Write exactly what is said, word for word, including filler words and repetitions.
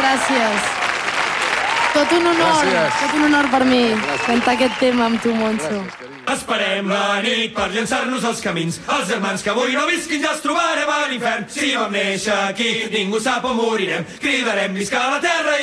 gràcies. Tot un honor, tot un honor per mi, cantar aquest tema amb tu, Montse. Esperem la nit per llançar-nos als camins. Els germans que avui no visquin ja els trobarem a l'infern. Si vam néixer aquí, ningú sap on morirem. Cridarem visca la terra i